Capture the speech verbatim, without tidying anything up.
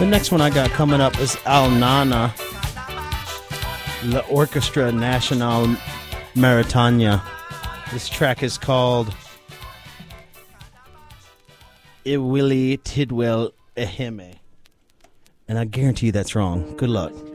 The next one I got coming up is Al Nana, L'Orchestra Nationale Mauritania. This track is called Iwili Tidwell Ehime. And I guarantee you that's wrong. Good luck.